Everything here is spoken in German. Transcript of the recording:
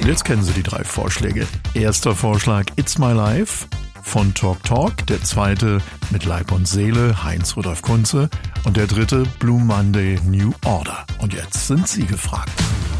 Und jetzt kennen Sie die 3 Vorschläge. Erster Vorschlag It's My Life von Talk Talk. Der zweite mit Leib und Seele, Heinz-Rudolf Kunze. Und der dritte Blue Monday New Order. Und jetzt sind Sie gefragt.